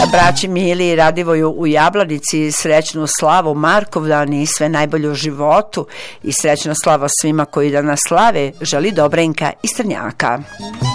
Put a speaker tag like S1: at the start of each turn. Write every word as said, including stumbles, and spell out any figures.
S1: braći Mili i Radivoju u Jablanici, srećnu slavu Markovdan i sve najbolje u životu i srećna slava svima koji danas slave, želi Dobrenka iz Trnjaka.